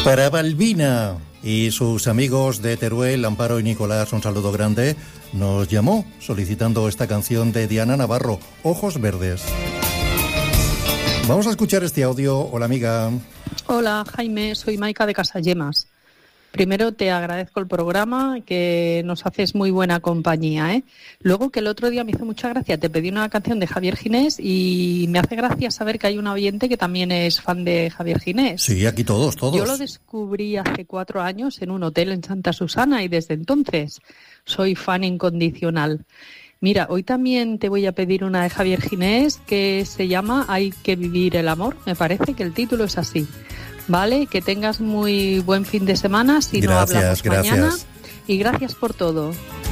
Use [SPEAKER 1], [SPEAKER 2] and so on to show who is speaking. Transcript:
[SPEAKER 1] Para Balbina y sus amigos de Teruel, Amparo y Nicolás, un saludo grande. Nos llamó solicitando esta canción de Diana Navarro, Ojos Verdes. Vamos a escuchar este audio. Hola, amiga.
[SPEAKER 2] Hola, Jaime, soy Maika de Casallemas. Primero te agradezco el programa, que nos haces muy buena compañía, ¿eh? Luego, que el otro día me hizo mucha gracia, te pedí una canción de Javier Ginés y me hace gracia saber que hay un oyente que también es fan de Javier Ginés.
[SPEAKER 1] Sí, aquí todos.
[SPEAKER 2] Yo lo descubrí hace 4 años en un hotel en Santa Susana y desde entonces soy fan incondicional. Mira, hoy también te voy a pedir una de Javier Ginés que se llama Hay que vivir el amor. Me parece que el título es así. Vale, que tengas muy buen fin de semana, si no hablamos mañana. Y gracias por todo.